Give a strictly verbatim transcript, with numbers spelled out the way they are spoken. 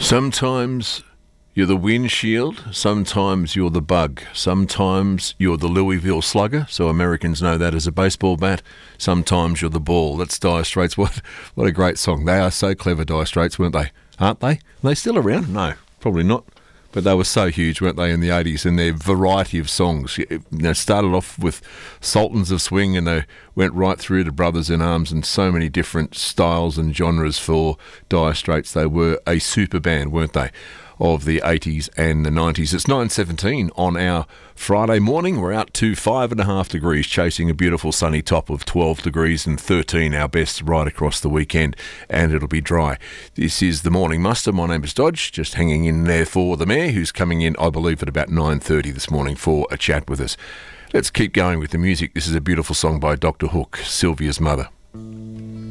Sometimes you're the windshield, sometimes you're the bug, sometimes you're the Louisville Slugger, so Americans know that as a baseball bat, sometimes you're the ball. That's Dire Straits. What what a great song. They are so clever, Dire Straits, weren't they? Aren't they? Are they still around? No, probably not. But they were so huge, weren't they, in the eighties, and their variety of songs. They started off with Sultans of Swing, and they went right through to Brothers in Arms, and so many different styles and genres for Dire Straits. They were a super band, weren't they, of the eighties and the nineties. It's nine seventeen on our Friday morning. We're out to five and a half degrees, chasing a beautiful sunny top of twelve degrees and thirteen, our best right across the weekend, and it'll be dry. This is the Morning Muster. My name is Dodge, just hanging in there for the Mayor, who's coming in, I believe, at about nine thirty this morning for a chat with us. Let's keep going with the music. This is a beautiful song by Doctor Hook, Sylvia's Mother.